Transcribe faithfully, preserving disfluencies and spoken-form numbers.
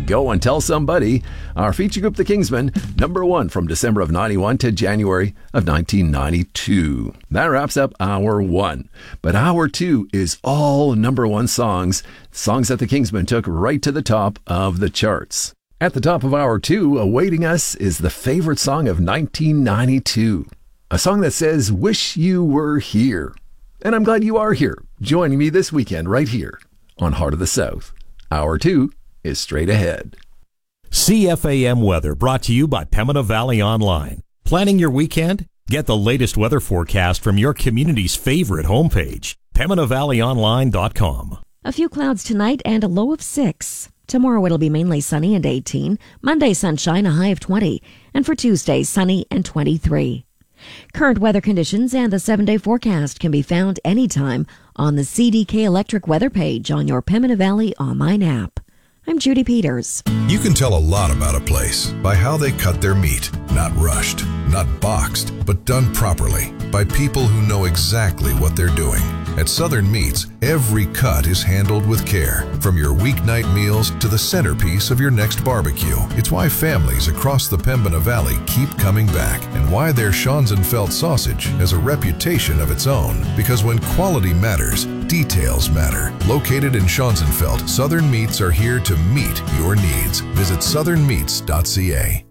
Go and Tell Somebody. Our feature group, The Kingsmen, number one from December of ninety-one to January of nineteen ninety-two. That wraps up hour one. But hour two is all number one songs, songs that The Kingsmen took right to the top of the charts. At the top of hour two, awaiting us, is the favorite song of nineteen ninety-two. A song that says, "Wish You Were Here." And I'm glad you are here, joining me this weekend right here on Heart of the South. Hour two is straight ahead. C F A M weather brought to you by Pembina Valley Online. Planning your weekend? Get the latest weather forecast from your community's favorite homepage, pembina valley online dot com. A few clouds tonight and a low of six. Tomorrow it'll be mainly sunny and eighteen. Monday sunshine, a high of twenty. And for Tuesday, sunny and twenty-three. Current weather conditions and the seven-day forecast can be found anytime on the C D K Electric weather page on your Pembina Valley online app. I'm Judy Peters. You can tell a lot about a place by how they cut their meat. Not rushed, not boxed, but done properly by people who know exactly what they're doing. At Southern Meats, every cut is handled with care, from your weeknight meals to the centerpiece of your next barbecue. It's why families across the Pembina Valley keep coming back, and why their Schonzenfeld sausage has a reputation of its own. Because when quality matters, details matter. Located in Schonzenfeld, Southern Meats are here to meet your needs. Visit southern meats dot c a.